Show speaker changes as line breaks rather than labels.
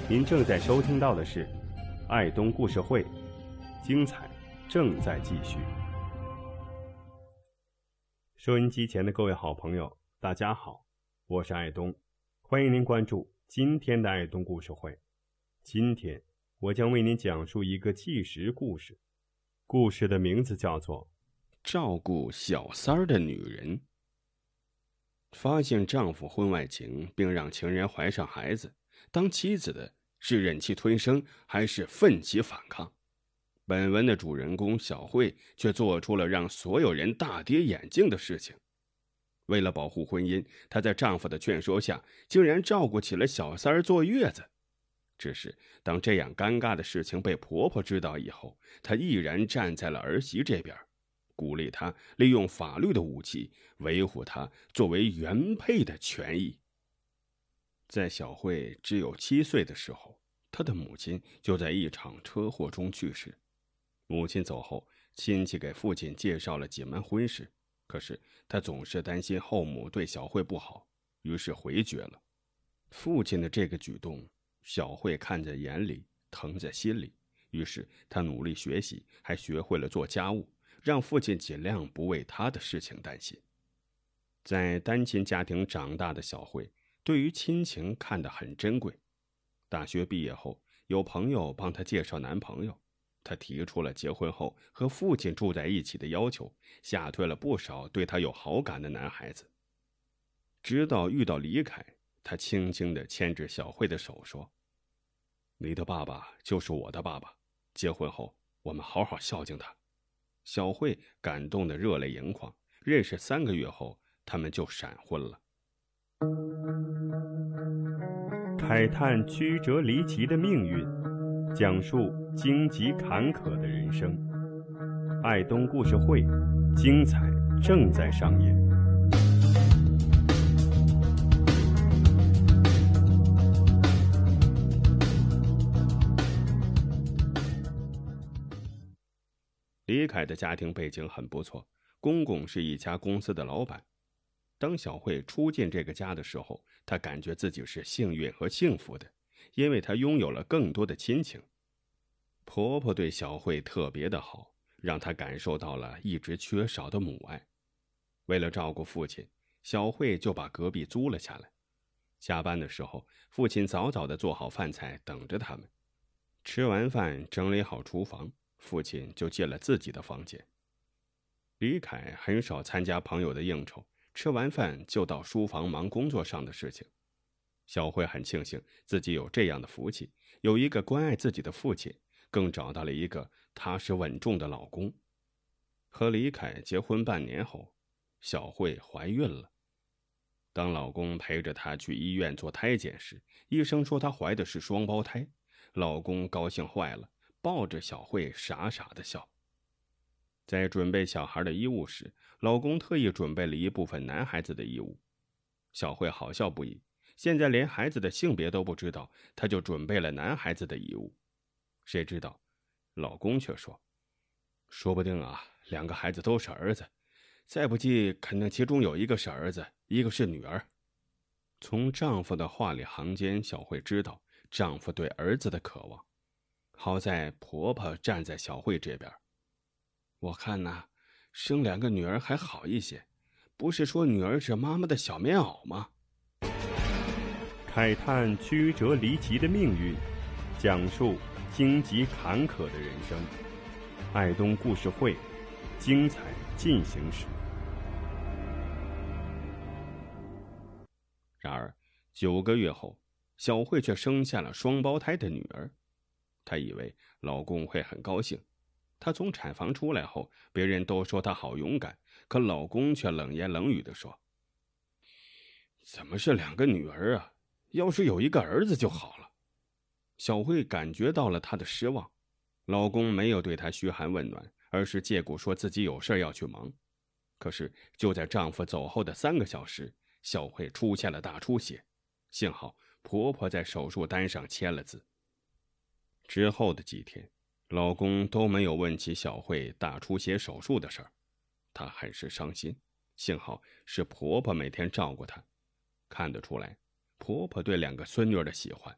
您正在收听到的是爱东故事会，精彩正在继续。收音机前的各位好朋友，大家好，我是爱东，欢迎您关注今天的爱东故事会。今天我将为您讲述一个纪实故事，故事的名字叫做
照顾小三儿的女人。发现丈夫婚外情并让情人怀上孩子，当妻子的是忍气吞声还是奋起反抗？本文的主人公小慧却做出了让所有人大跌眼镜的事情。为了保护婚姻，她在丈夫的劝说下竟然照顾起了小三儿坐月子。只是当这样尴尬的事情被婆婆知道以后，她毅然站在了儿媳这边，鼓励她利用法律的武器维护她作为原配的权益。在小慧只有7岁的时候，她的母亲就在一场车祸中去世。母亲走后，亲戚给父亲介绍了几门婚事，可是他总是担心后母对小慧不好，于是回绝了。父亲的这个举动，小慧看在眼里，疼在心里，于是她努力学习，还学会了做家务，让父亲尽量不为她的事情担心。在单亲家庭长大的小慧，对于亲情看得很珍贵。大学毕业后，有朋友帮她介绍男朋友，她提出了结婚后和父亲住在一起的要求，吓退了不少对她有好感的男孩子。直到遇到李凯，她轻轻地牵着小慧的手说：“你的爸爸就是我的爸爸，结婚后我们好好孝敬他。”小慧感动得热泪盈眶。认识3个月后，他们就闪婚了。
慨叹曲折离奇的命运，讲述荆棘坎坷的人生。爱东故事会，精彩正在上演。
李凯的家庭背景很不错，公公是一家公司的老板。当小慧初进这个家的时候，她感觉自己是幸运和幸福的，因为她拥有了更多的亲情。婆婆对小慧特别的好，让她感受到了一直缺少的母爱。为了照顾父亲，小慧就把隔壁租了下来。下班的时候，父亲早早地做好饭菜等着他们。吃完饭，整理好厨房，父亲就进了自己的房间。李凯很少参加朋友的应酬，吃完饭就到书房忙工作上的事情。小慧很庆幸自己有这样的福气，有一个关爱自己的父亲，更找到了一个踏实稳重的老公。和李凯结婚半年后，小慧怀孕了。当老公陪着她去医院做胎检时，医生说她怀的是双胞胎，老公高兴坏了，抱着小慧傻傻的笑。在准备小孩的衣物时，老公特意准备了一部分男孩子的衣物。小慧好笑不已，现在连孩子的性别都不知道，她就准备了男孩子的衣物。谁知道老公却说：“说不定啊，2个孩子都是儿子，再不济肯定其中有一个是儿子，一个是女儿。”从丈夫的话里行间，小慧知道丈夫对儿子的渴望。好在婆婆站在小慧这边。我看呐，生2个女儿还好一些，不是说女儿是妈妈的小棉袄吗？
慨叹曲折离奇的命运，讲述荆棘坎坷的人生。爱东故事会，精彩进行时。
然而9个月后，小慧却生下了双胞胎的女儿。她以为老公会很高兴。她从产房出来后，别人都说她好勇敢，可老公却冷言冷语地说：“怎么是2个女儿啊？要是有一个儿子就好了。”小慧感觉到了她的失望，老公没有对她嘘寒问暖，而是借故说自己有事要去忙。可是就在丈夫走后的3个小时，小慧出现了大出血，幸好婆婆在手术单上签了字。之后的几天，老公都没有问起小慧大出血手术的事儿，她很是伤心。幸好是婆婆每天照顾她，看得出来，婆婆对2个孙女儿的喜欢。